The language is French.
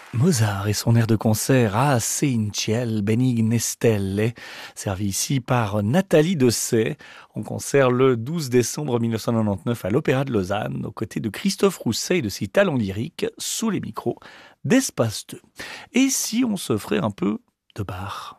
Mozart et son air de concert A Se in ciel benigne stelle, servi ici par Nathalie Dessay, en concert le 12 décembre 1999 à l'Opéra de Lausanne, aux côtés de Christophe Rousset et de ses talents lyriques, sous les micros d'Espace 2. Et si on se ferait un peu de Bach?